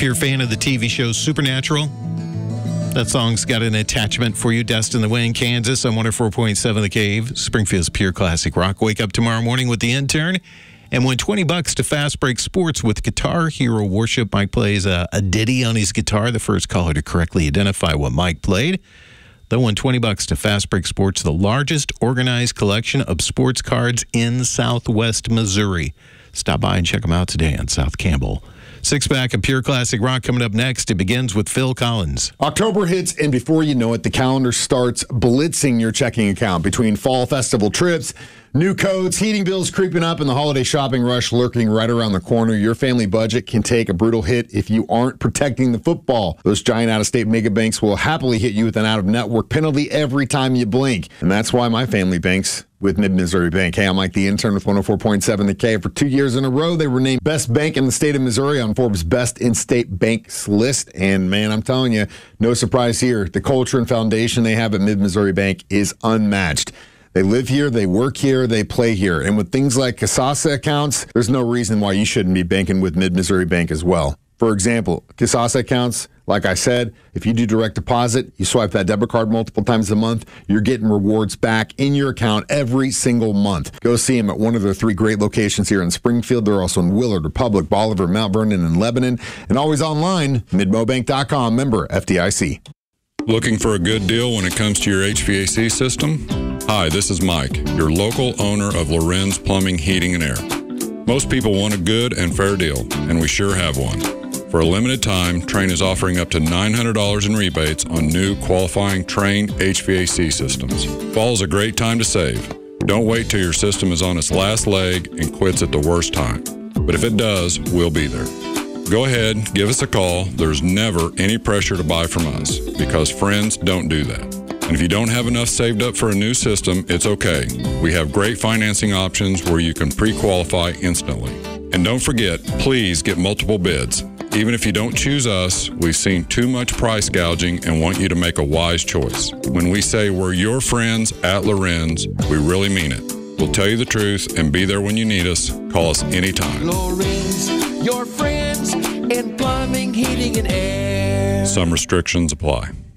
you're a fan of the TV show Supernatural, that song's got an attachment for you. Destin the Way in Kansas on 104.7 The Cave, Springfield's pure classic rock. Wake up tomorrow morning with the intern and win $20 to Fast Break Sports with Guitar Hero Worship. Mike plays a ditty on his guitar. The first caller to correctly identify what Mike played, they'll win $20 to Fast Break Sports, the largest organized collection of sports cards in Southwest Missouri. Stop by and check them out today on South Campbell. Six-pack of pure classic rock coming up next. It begins with Phil Collins. October hits, and before you know it, the calendar starts blitzing your checking account. Between fall festival trips, new codes, heating bills creeping up, and the holiday shopping rush lurking right around the corner, your family budget can take a brutal hit if you aren't protecting the football. Those giant out-of-state mega banks will happily hit you with an out-of-network penalty every time you blink. And that's why my family banks with Mid-Missouri Bank. Hey, I'm Mike, the intern with 104.7 The K. For 2 years in a row, they were named Best Bank in the state of Missouri on Forbes' Best In-State Banks list. And, man, I'm telling you, no surprise here. The culture and foundation they have at Mid-Missouri Bank is unmatched. They live here, they work here, they play here. And with things like Kasasa accounts, there's no reason why you shouldn't be banking with Mid-Missouri Bank as well. For example, Kasasa accounts, like I said, if you do direct deposit, you swipe that debit card multiple times a month, you're getting rewards back in your account every single month. Go see them at one of their 3 great locations here in Springfield. They're also in Willard, Republic, Bolivar, Mount Vernon, and Lebanon. And always online, midmobank.com, member FDIC. Looking for a good deal when it comes to your HVAC system? Hi, this is Mike, your local owner of Lorenz Plumbing, Heating, and Air. Most people want a good and fair deal, and we sure have one. For a limited time, Trane is offering up to $900 in rebates on new qualifying Trane HVAC systems. Fall is a great time to save. Don't wait till your system is on its last leg and quits at the worst time. But if it does, we'll be there. Go ahead, give us a call. There's never any pressure to buy from us because friends don't do that. And if you don't have enough saved up for a new system, it's okay. We have great financing options where you can pre-qualify instantly. And don't forget, please get multiple bids. Even if you don't choose us, we've seen too much price gouging and want you to make a wise choice. When we say we're your friends at Lorenz, we really mean it. We'll tell you the truth and be there when you need us. Call us anytime. Lorenz, your friends in plumbing, heating, and air. Some restrictions apply.